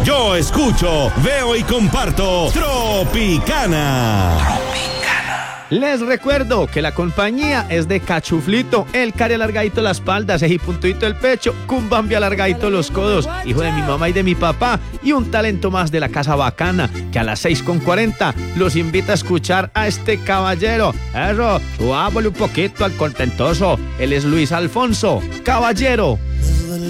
Yo escucho, veo y comparto Tropicana. Les recuerdo que la compañía es de Cachuflito, el cari alargadito la espalda, cejipuntito el pecho, Cumbambi alargadito los codos, hijo de mi mamá y de mi papá, y un talento más de la Casa Bacana, que a las 6:40 los invita a escuchar a este caballero. Eso, subámosle un poquito al contentoso. Él es Luis Alfonso, caballero.